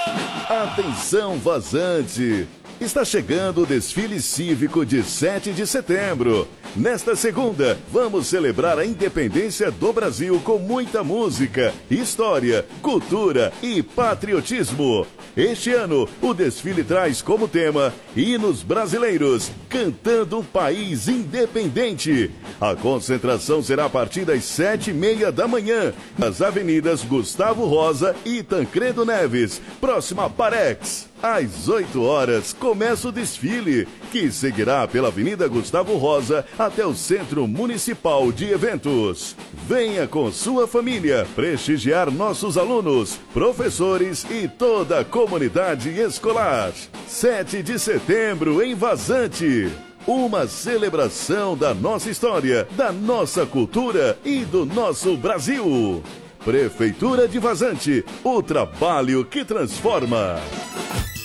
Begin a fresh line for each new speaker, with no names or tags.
Atenção Vazante! Está chegando o desfile cívico de 7 de setembro. Nesta segunda, vamos celebrar a independência do Brasil com muita música, história, cultura e patriotismo. Este ano, o desfile traz como tema Hinos Brasileiros, cantando um país independente. A concentração será a partir das 7h30 da manhã, nas avenidas Gustavo Rosa e Tancredo Neves, próxima a Parex. Às 8 horas começa o desfile, que seguirá pela Avenida Gustavo Rosa até o Centro Municipal de Eventos. Venha com sua família prestigiar nossos alunos, professores e toda a comunidade escolar. 7 de setembro em Vazante. Uma celebração da nossa história, da nossa cultura e do nosso Brasil. Prefeitura de Vazante, o trabalho que transforma.